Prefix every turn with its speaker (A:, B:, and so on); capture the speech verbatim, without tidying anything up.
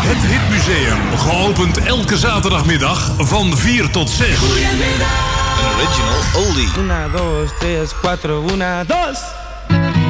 A: Het Ritmuseum, geopend elke zaterdagmiddag van vier tot zes.
B: Goedemiddag.
C: Een original oldie.
D: Una, dos, tres, cuatro, una, dos.